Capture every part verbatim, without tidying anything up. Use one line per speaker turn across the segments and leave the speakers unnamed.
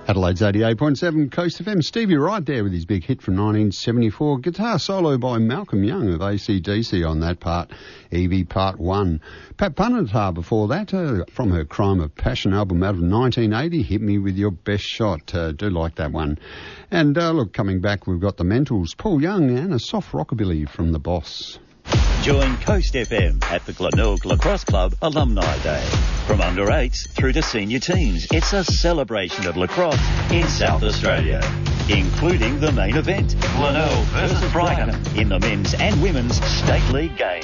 Adelaide's eighty-eight point seven Coast F M. Stevie Wright there with his big hit from nineteen seventy-four. Guitar solo by Malcolm Young of A C D C on that part, Evie Part one. Pat Punatar before that, uh, from her Crime of Passion album out of nineteen eighty, Hit Me With Your Best Shot. Uh, do like that one. And uh, look, coming back, we've got the Mentals, Paul Young and a soft rockabilly from The Boss.
Join Coast F M at the Glenelg Lacrosse Club Alumni Day. From under eights through to senior teams, it's a celebration of lacrosse in South Australia, including the main event, Glenelg versus Brighton, in the men's and women's State League game.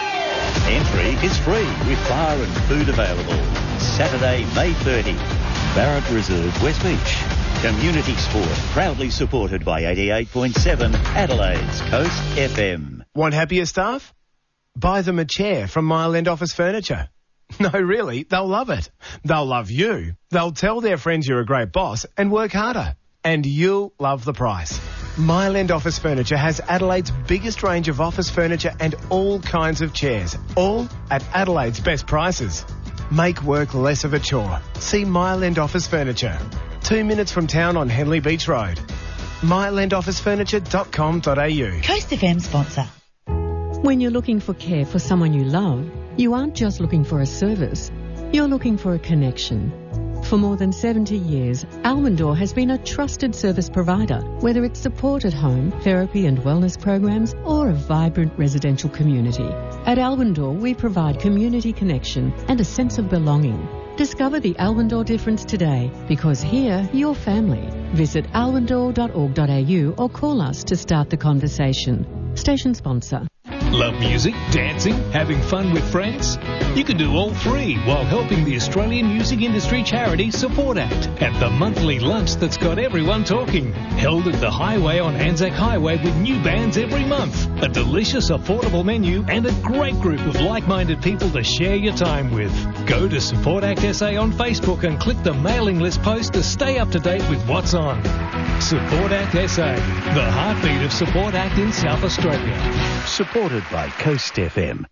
Entry is free with bar and food available. Saturday, May thirtieth, Barrett Reserve, West Beach. Community sport, proudly supported by eighty-eight point seven Adelaide's Coast F M.
Want happier staff? Buy them a chair from Mile End Office Furniture. No, really, they'll love it. They'll love you. They'll tell their friends you're a great boss and work harder. And you'll love the price. Mile End Office Furniture has Adelaide's biggest range of office furniture and all kinds of chairs, all at Adelaide's best prices. Make work less of a chore. See Mile End Office Furniture. Two minutes from town on Henley Beach Road. mile end office furniture dot com dot a u.
Coast F M sponsor.
When you're looking for care for someone you love, you aren't just looking for a service, you're looking for a connection. For more than seventy years, Almondor has been a trusted service provider, whether it's support at home, therapy and wellness programs, or a vibrant residential community. At Almondor, we provide community connection and a sense of belonging. Discover the Almondor difference today, because here, you're family. Visit almondor dot org dot a u or call us to start the conversation. Station sponsor.
Love music, dancing, having fun with friends? You can do all three while helping the Australian music industry charity Support Act at the monthly lunch that's got everyone talking. Held at the Highway on Anzac Highway with new bands every month. A delicious, affordable menu and a great group of like-minded people to share your time with. Go to Support Act S A on Facebook and click the mailing list post to stay up to date with what's on. Support Act S A, the heartbeat of Support Act in South Australia.
Supported by Coast F M.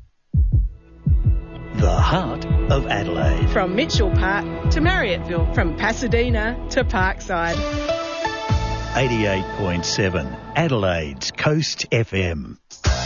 The heart of Adelaide.
From Mitchell Park to Marriotteville, from Pasadena to Parkside.
eighty-eight point seven Adelaide's Coast F M.